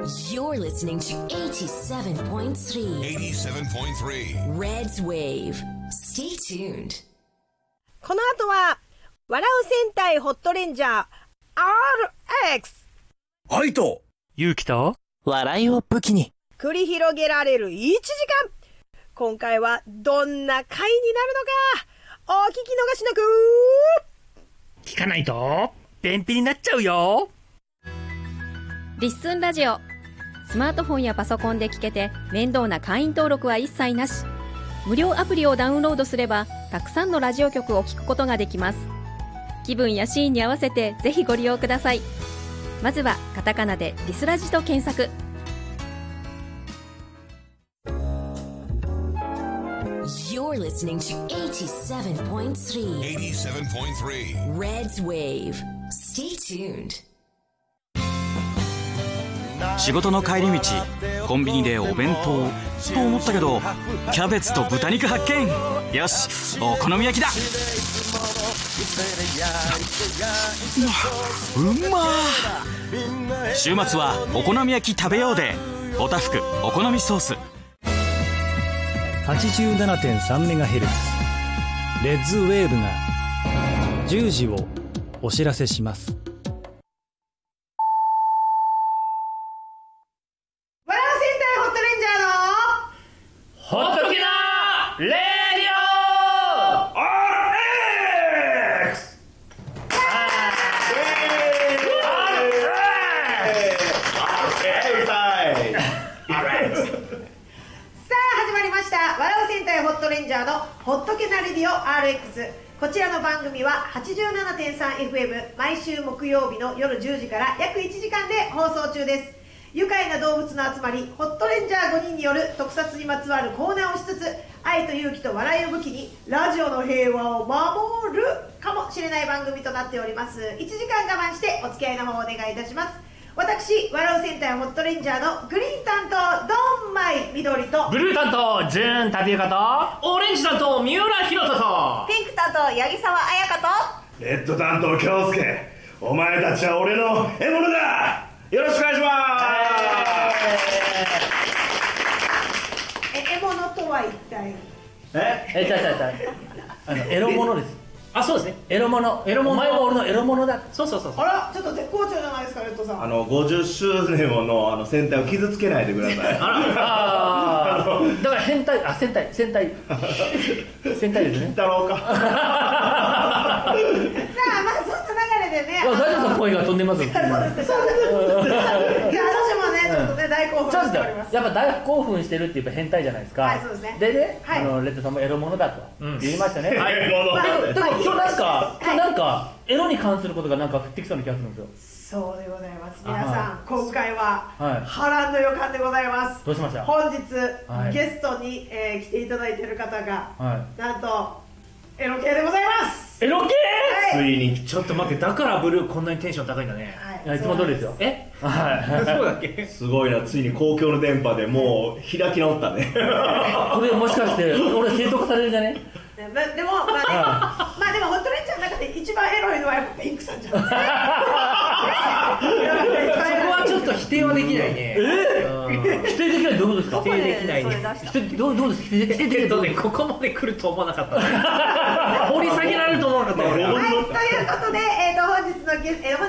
You're listening to 87.3 Reds Wave. Stay tuned. この後は笑う戦隊ホットレンジャー RX 愛と勇気と笑いを武器に繰り広げられる1時間。今回はどんな回になるのかお聞き逃しなく。 聞かないと便秘になっちゃうよ。 リッスンラジオ、スマートフォンやパソコンで聞けて面倒な会員登録は一切なし。無料アプリをダウンロードすればたくさんのラジオ局を聞くことができます。気分やシーンに合わせてぜひご利用ください。まずはカタカナでリスラジと検索。 You're listening to 87.3 Reds Wave. Stay tuned. 仕事の帰り道コンビニでお弁当と思ったけどキャベツと豚肉発見。よしお好み焼きだ。うまー。週末はお好み焼き食べようでおたふくお好みソース。 87.3MHz レッズウェーブが10時をお知らせします。 笑う戦隊ホットレンジャーのほっとけなレディオ RX。 さあ始まりました。笑う戦隊ホットレンジャーのほっとけなレディオ RX。 こちらの番組は 87.3FM 毎週木曜日の夜10時から約1時間で放送中です。愉快な動物の集まりホットレンジャー5人による特撮にまつわるコーナーをしつつ、愛と勇気と笑いを武器にラジオの平和を守るかもしれない番組となっております。1時間我慢してお付き合いの方をお願いいたします。私笑う戦隊ホットレンジャーのグリーン担当ドンマイ緑と、 ブルー担当ジューンタピオカと、オレンジ担当三浦宏人と、 ピンク担当八木沢彩香と、 レッド担当京介。お前たちは俺の獲物だ。よろしくお願いします。 獲物とは一体エロモノです。あ、そうですね。エロモノ。お前は俺のエロモノだ。そう。 あら、ちょっと絶好調じゃないですかレッドさん。 50周年の戦隊を傷つけないでください。 だから戦隊ですね。 だろうか。 さあ、まあそんな流れでね、 大丈夫です。声が飛んでます。 そうですね。いや、私もね、ちょっとね、大興奮しております。 やっぱ大興奮してるって言えば変態じゃないですか。 はい、そうですね。 でね、 はい、 レッドさんもエロモノだと言いましたね。はい。でも今日なんかエロに関することがなんか降ってきそうな気がするんですよ。そうでございます。皆さん、今回ははい、 波乱の予感でございます。 どうしました？ 本日、 はい、 ゲストに、来ていただいている方が、 はい、 なんとエロ系でございます。 エロ系？ はい、 ついにちょっと待って、だからブルーこんなにテンション高いんだね。 はい、 いつも通りですよ。はい。 そうだっけ？ すごいな。ついに公共の電波でもう開き直ったね。 これもしかして俺正当化されるんじゃね？ でもまあでもホットレンジャーの中で一番エロいのはやっぱピンクさんじゃないですか。 そこはちょっと否定はできないね。 否定できないどういうことですか？ 否定できないね。 どうですか？否定できない。 ここまで来ると思わなかった。掘り下げられると思わなかった。 はい、ということで、本日のゲスト